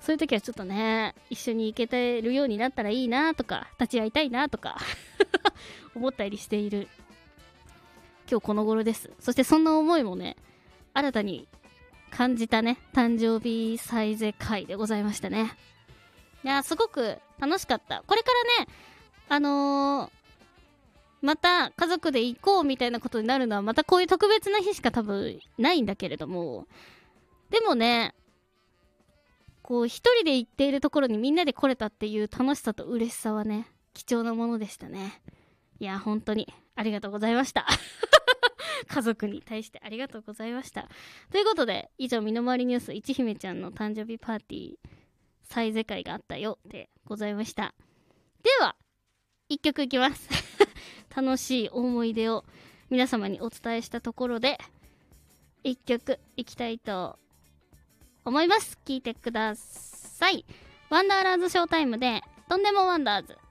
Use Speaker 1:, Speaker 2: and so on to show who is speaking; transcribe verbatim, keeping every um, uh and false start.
Speaker 1: そういう時はちょっとね、一緒に行けてるようになったらいいなとか、立ち会いたいなとか思ったりしている今日この頃です。そしてそんな思いもね、新たに感じたね、誕生日サイゼ会でございましたね。いやー、すごく楽しかった。これからね、あのー、また家族で行こうみたいなことになるのはまたこういう特別な日しか多分ないんだけれども、でもね、こう一人で行っているところにみんなで来れたっていう楽しさと嬉しさはね、貴重なものでしたね。いや本当にありがとうございました家族に対してありがとうございました。ということで、以上身の回りニュース、いち姫ちゃんの誕生日パーティーサイゼ会があったよでございました。ではいっきょくいきます楽しい思い出を皆様にお伝えしたところで、いっきょくいきたいと思います。聴いてください。ワンダーラーズショータイムでとんでもワンダーズ。